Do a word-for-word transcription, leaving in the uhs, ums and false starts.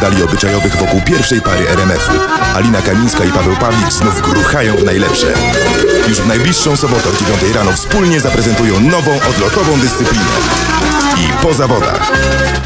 skandali obyczajowych wokół pierwszej pary R M F-u. Alina Kamińska i Paweł Pawlik znów gruchają w najlepsze. Już w najbliższą sobotę o dziewiątej rano wspólnie zaprezentują nową odlotową dyscyplinę. I po zawodach.